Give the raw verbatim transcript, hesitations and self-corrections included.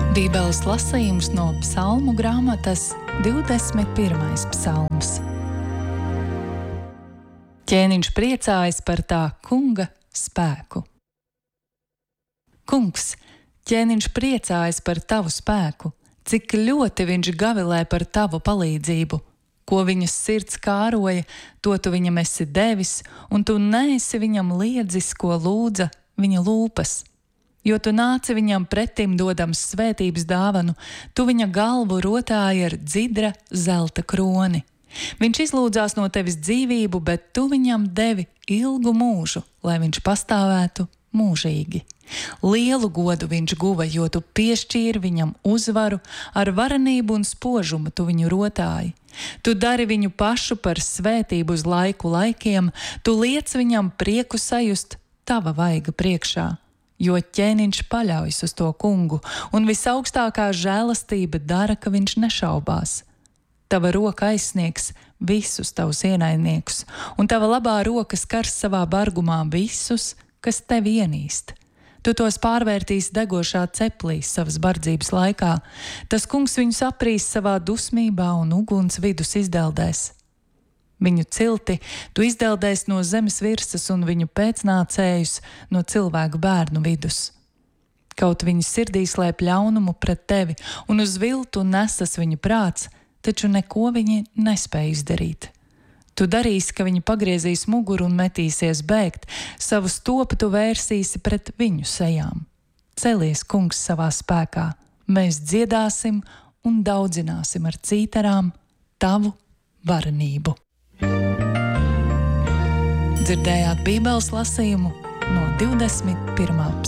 Bībeles lasījums no psalmu grāmatas divdesmit pirmais psalms. Ķēniņš priecājas par tā kunga spēku. Kungs, ķēniņš priecājas par tavu spēku, cik ļoti viņš gavilē par tavu palīdzību. Ko viņas sirds kāroja, to tu viņam esi devis, un tu neesi viņam liedzis, ko lūdza viņa lūpas. Jo tu nāci viņam pretim dodams svētības dāvanu, tu viņa galvu rotāji ar dzidra zelta kroni. Viņš izlūdzās no tevis dzīvību, bet tu viņam devi ilgu mūžu, lai viņš pastāvētu mūžīgi. Lielu godu viņš guva, jo tu piešķīri viņam uzvaru, ar varenību un spožumu tu viņu rotāji. Tu dari viņu pašu par svētību uz laiku laikiem, tu liec viņam prieku sajust tava vaiga priekšā. Jo ķēniņš paļaujas uz to kungu, un visaugstākā žēlastība dara, ka viņš nešaubās. Tava roka aizsniegs visus tavus ienaidniekus, un tava labā roka skars savā bargumā visus, kas tevi ienīst. Tu tos pārvērtīsi degošā ceplī savas bardzības laikā. Tas kungs viņus aprīs savā dusmībā un uguns vidus izdeldēs. Viņu cilti tu izdeldēs no zemes virsmas un viņu pēcnācējus no cilvēku bērnu vidus. Kaut viņu sirdī slēp ļaunumu pret tevi, un uz viltu nesas viņu prāts, taču neko viņi nespēj izdarīt. Tu darīsi, ka viņi pagriezīs muguru un metīsies bēgt, savu stopu tu vērsīsi pret viņu sejām. Celies, kungs, savā spēkā, mēs dziedāsim un daudzināsim ar cītarām tavu varenību. Dzirdējāt Bībeles lasījumu no divdesmit pirmā